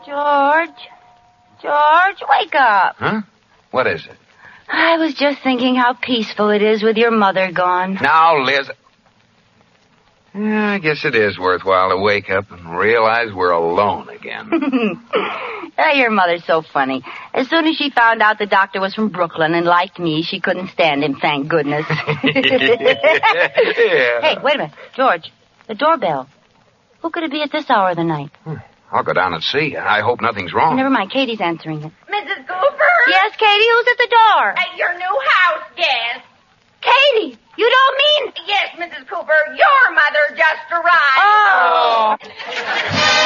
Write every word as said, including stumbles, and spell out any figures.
George. George, wake up. Huh? What is it? I was just thinking how peaceful it is with your mother gone. Now, Liz. Yeah, I guess it is worthwhile to wake up and realize we're alone again. Oh, your mother's so funny. As soon as she found out the doctor was from Brooklyn and liked me, she couldn't stand him, thank goodness. Yeah. Hey, wait a minute. George, the doorbell. Who could it be at this hour of the night? I'll go down and see. I hope nothing's wrong. Never mind, Katie's answering it. Missus Cooper? Yes, Katie, who's at the door? At your new house guest. Katie, you don't mean... Yes, Missus Cooper, your mother just arrived. Oh.